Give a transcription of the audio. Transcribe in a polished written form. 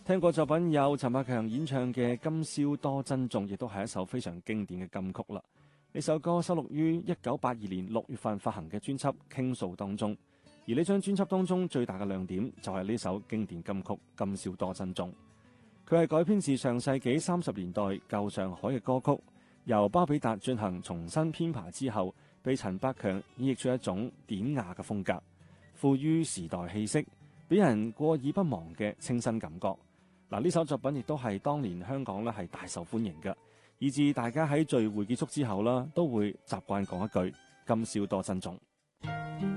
聽過作品有陳百強演唱嘅《今宵多珍重》，亦都係一首非常經典嘅金曲啦。呢首歌收錄於1982年6月份發行嘅專輯《傾訴》當中，而呢張專輯當中最大嘅亮點就係呢首經典金曲《今宵多珍重》。佢係改編自上世紀30年代舊上海嘅歌曲，由巴比達進行重新編排之後，被陳百強演繹出一種典雅嘅風格，富於時代氣息，俾人過耳不忘嘅清新感覺。嗱，呢首作品亦都係當年香港咧係大受歡迎嘅，以致大家喺聚會結束之後啦，都會習慣講一句今宵多珍重。